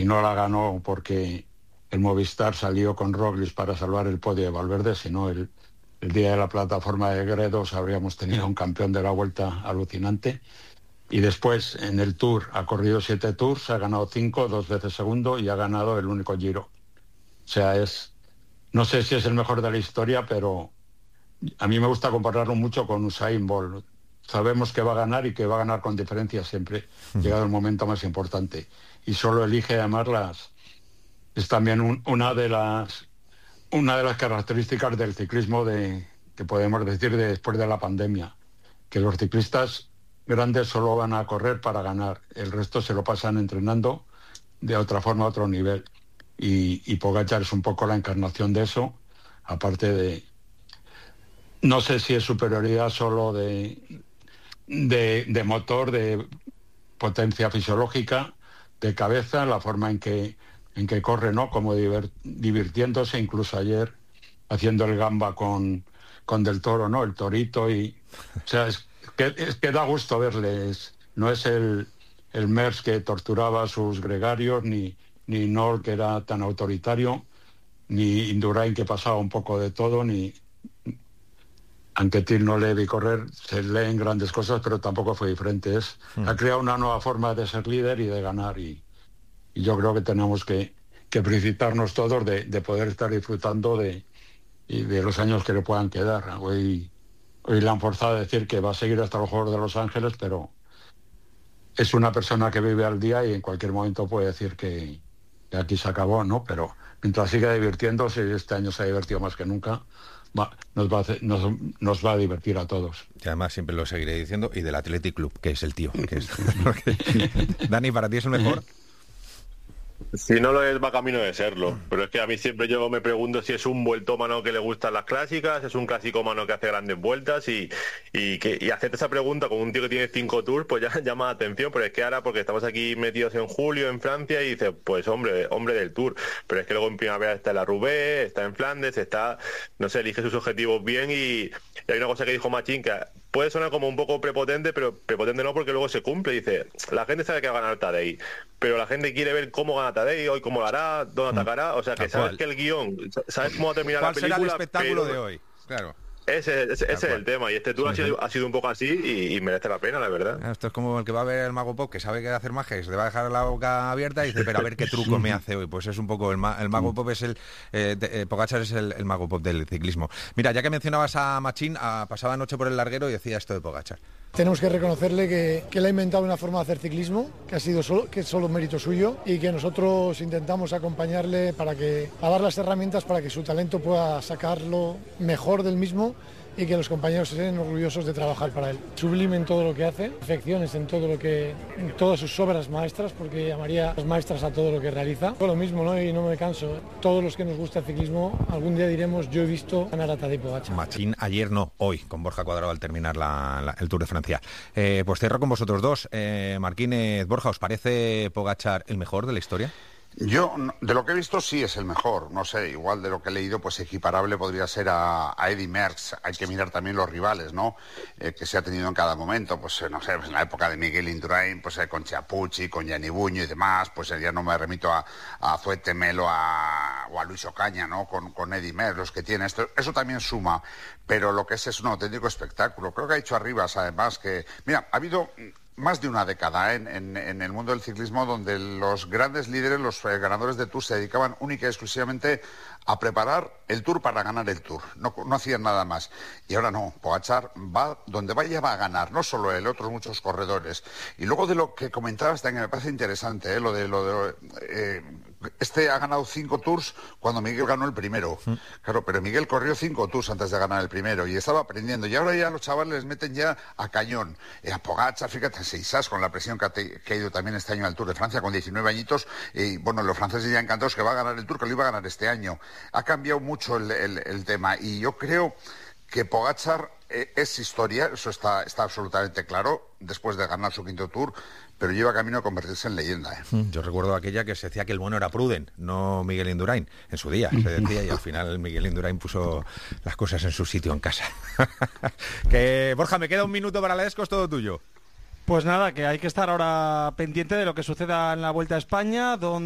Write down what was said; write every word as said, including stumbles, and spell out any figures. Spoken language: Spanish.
no la ganó porque el Movistar salió con Roglic para salvar el podio de Valverde, sino el, el día de la plataforma de Gredos habríamos tenido un campeón de la Vuelta alucinante. Y después en el Tour ha corrido siete Tours, ha ganado cinco, dos veces segundo y ha ganado el único Giro. O sea, es, no sé si es el mejor de la historia, pero a mí me gusta compararlo mucho con Usain Bolt. Sabemos que va a ganar y que va a ganar con diferencia siempre, uh-huh. llegado el momento más importante. Y solo elige llamarlas. Es también un, una de las una de las características del ciclismo de que podemos decir de después de la pandemia, que los ciclistas grandes solo van a correr para ganar, el resto se lo pasan entrenando de otra forma a otro nivel. Y, y Pogačar es un poco la encarnación de eso, aparte de, no sé si es superioridad solo de, de, de motor, de potencia fisiológica, de cabeza, la forma en que, en que corre, ¿no? Como divert, divirtiéndose, incluso ayer haciendo el gamba con, con Del Toro, ¿no? El torito, y o sea, es que, es que da gusto verles. No es el, el Merckx que torturaba a sus gregarios, ni, ni Nol que era tan autoritario, ni Indurain que pasaba un poco de todo, ni Anquetil no le vi correr, se leen grandes cosas, pero tampoco fue diferente. Es, mm. Ha creado una nueva forma de ser líder y de ganar, y, y yo creo que tenemos que, que felicitarnos todos de, de poder estar disfrutando de, y de los años que le puedan quedar. Hoy, hoy le han forzado a decir que va a seguir hasta los Juegos de Los Ángeles, pero es una persona que vive al día y en cualquier momento puede decir que, que aquí se acabó, ¿no? Pero mientras siga divirtiéndose, este año se ha divertido más que nunca, va, nos, va a hacer, nos, nos va a divertir a todos. Y además siempre lo seguiré diciendo, y del Athletic Club, que es el tío. Que es... Dani, ¿para ti es el mejor? Si no lo es, va camino de serlo. Pero es que a mí siempre yo me pregunto si es un vueltómano que le gustan las clásicas, es un clasicómano que hace grandes vueltas, y, y, que, y hacerte esa pregunta con un tío que tiene cinco tours, pues ya llama la atención. Pero es que ahora, porque estamos aquí metidos en julio en Francia, y dices, pues hombre, hombre del Tour. Pero es que luego en primavera está en la Roubaix, está en Flandes, está, no sé, elige sus objetivos bien. Y, y hay una cosa que dijo Machín, que puede sonar como un poco prepotente, pero prepotente no, porque luego se cumple. Dice, la gente sabe que va a ganar Tadej, pero la gente quiere ver cómo gana Tadej, hoy cómo lo hará, dónde atacará. O sea, que sabes que el guión, sabes cómo va a terminar la película. ¿Cuál será el espectáculo pero... de hoy? Claro. Ese, ese, ese es el tema, y este tour sí, ha, sido, ha sido un poco así, y, y merece la pena, la verdad. Esto es como el que va a ver el Mago Pop, que sabe que hacer magia, y se le va a dejar la boca abierta y dice, pero a ver qué truco me hace hoy. Pues es un poco, el, ma el Mago Pop es el, eh, de, eh, Pogačar es el, el Mago Pop del ciclismo. Mira, ya que mencionabas a Machín, a, pasaba anoche por el larguero y decía esto de Pogačar. Tenemos que reconocerle que, que él ha inventado una forma de hacer ciclismo, que ha sido solo, que es solo mérito suyo, y que nosotros intentamos acompañarle para que, a dar las herramientas para que su talento pueda sacarlo mejor del mismo, y que los compañeros estén orgullosos de trabajar para él. Sublime en todo lo que hace, perfecciones en todo lo que, en todas sus obras maestras, porque llamaría las maestras a todo lo que realiza. Todo lo mismo, ¿no? Y no me canso. Todos los que nos gusta el ciclismo, algún día diremos, yo he visto ganar a Tadej Pogačar. Machín ayer no, hoy, con Borja Cuadrado al terminar la, la, el Tour de Francia. Eh, pues cierro con vosotros dos. Eh, Marquínez, Borja, ¿os parece Pogačar el mejor de la historia? Yo, de lo que he visto, sí es el mejor. No sé, igual de lo que he leído, pues equiparable podría ser a, a Eddy Merckx. Hay que mirar también los rivales, ¿no? Eh, que se ha tenido en cada momento. Pues, no sé, pues en la época de Miguel Indurain, pues eh, con Chiappucci, con Gianni Buño y demás. Pues eh, ya no me remito a, a Zoete Melo a, o a Luis Ocaña, ¿no? Con, con Eddy Merckx, los que tiene esto. Eso también suma. Pero lo que es es un auténtico espectáculo. Creo que ha dicho Arribas, además, que... Mira, ha habido... más de una década ¿eh? en, en, en el mundo del ciclismo, donde los grandes líderes, los eh, ganadores de Tour, se dedicaban única y exclusivamente a preparar el Tour para ganar el Tour. No, no hacían nada más. Y ahora no, Pogačar va donde vaya, va a ganar, no solo él, otros muchos corredores. Y luego de lo que comentabas también me parece interesante, ¿eh? lo de lo de eh, este ha ganado cinco Tours cuando Miguel ganó el primero. Mm. Claro, pero Miguel corrió cinco Tours antes de ganar el primero y estaba aprendiendo. Y ahora ya los chavales les meten ya a cañón. Eh, a Pogačar, fíjate, Seisas, con la presión que ha, te, que ha ido también este año al Tour de Francia, con diecinueve añitos. Y bueno, los franceses ya encantados que va a ganar el Tour, que lo iba a ganar este año. Ha cambiado mucho el, el, el tema. Y yo creo que Pogačar eh, es historia, eso está, está absolutamente claro, después de ganar su quinto Tour, pero lleva camino a convertirse en leyenda. ¿eh? Yo recuerdo aquella que se decía que el bueno era Pruden, no Miguel Indurain. En su día se decía, y al final Miguel Indurain puso las cosas en su sitio en casa. Que Borja, me queda un minuto para la Esco, es todo tuyo. Pues nada, que hay que estar ahora pendiente de lo que suceda en la Vuelta a España, donde